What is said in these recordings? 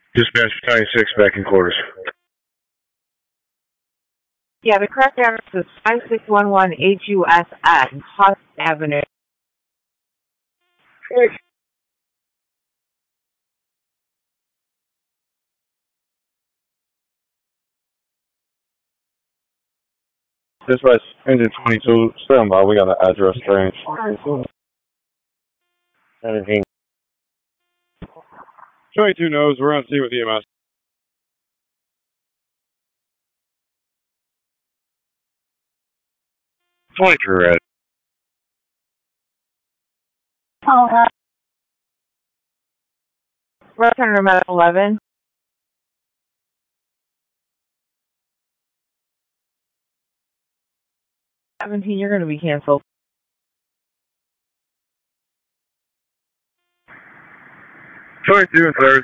Dispatch 96 back in quarters. Yeah, the correct address is 5611 HUSS, Huss Avenue. Dispatch engine 22, stand by. We got an address change. 17. 22 knows we're on scene with EMS. 23 red. Road Center at 11. 17, you're going to be canceled. 22 and 3rd.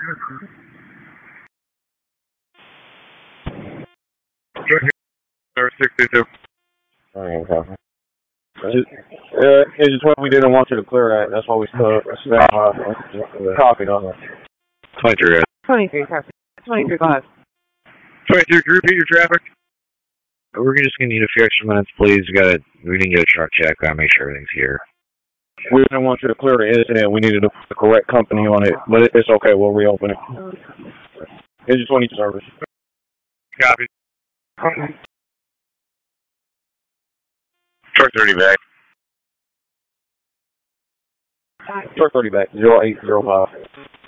62. Okay. Agent 12, we didn't want you to clear that. That's why we copied on it. 23 red. 23, copy. 23, go ahead. 22, can you repeat your traffic? We're just gonna need a few extra minutes, please. We didn't get a truck check. Gotta make sure everything's here. We didn't want you to clear the incident. We needed the correct company on it, but it's okay. We'll reopen it. Agent 20 service. Copy. Truck 30 back. Truck 30 back. 0805.